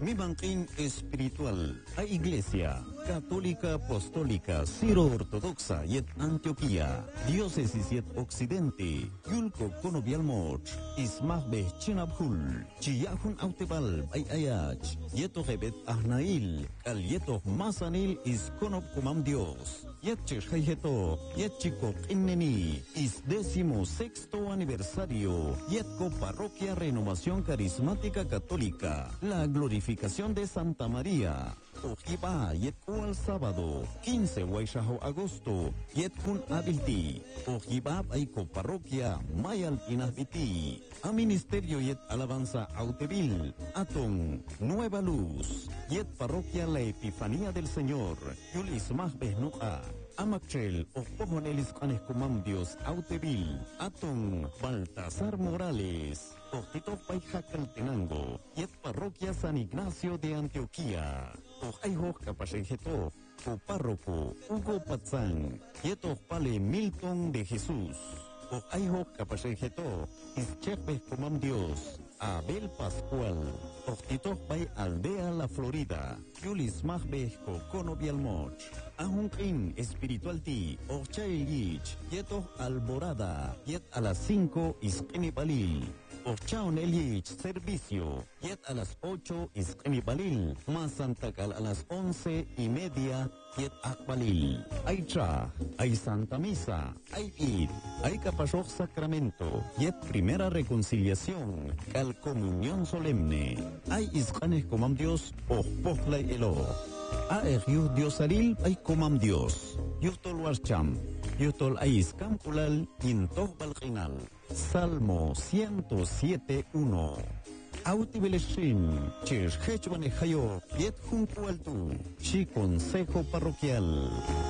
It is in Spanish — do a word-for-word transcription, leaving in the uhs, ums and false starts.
Mimangkin espiritual a Iglesia Católica Apostólica Siro-Ortodoxa yet Antioquia, Diócesis yet Occidente, Yulco Conobialmoch, Ismahbeh Chinabhul, Chiyahun Autebal Bay Ayach, Yeto Rebet Ahnail, Al Yeto Masanil is Conob Comam Dios, Yet Cheshayheto, Yet Chico Inneni, is décimo sexto aniversario, Yetco Parroquia Renovación Carismática Católica, la glorificación de Santa María. Ojiba Yetku al sábado, quince Waishaho agosto, Yetkun Abilti, Ojibab Aiko Parroquia, Mayal Inahbiti, a Ministerio Yet Alabanza Autevil, Aton, Nueva Luz, Yet Parroquia La Epifanía del Señor, Yulis Mahbeh Nuqa, Amachel, Opojonelis Canescomam Dios Autevil, Aton, Baltasar Morales, Ojito Paijacal Yet Parroquia San Ignacio de Antioquia. Ojaiho Capachenjeto, o párroco Hugo Patzán, Yeto Pale Milton de Jesús, Ojaiho Capachenjeto, Ischepes Comam Dios, Abel Pascual, Ojtito Bay Aldea La Florida, Yulis Mahbeh Cocono Bialmoch, Ahunkin Espiritual Ti, Ochaelich, Yeto Alborada, Yet a las cinco Isquenipalil. Ochaon Elich, servicio, Yet a las ocho, Isquenibalil, más Santacal a las once y media, Yet Akbalil. Aicha, hay Santa Misa, hay Id, hay Capashok Sacramento, Yet primera reconciliación, Cal comunión solemne, hay Iscanes comam Dios, o Pohlay Elo. A Eryu Diosalil, hay comam Dios, Yutol Warcham, Yutol Ais Camculal, Intoh Balginal. Salmo ciento siete uno. Autibeleshin, Chirhechwanejayo, Piet junto al tu, Chi Consejo Parroquial.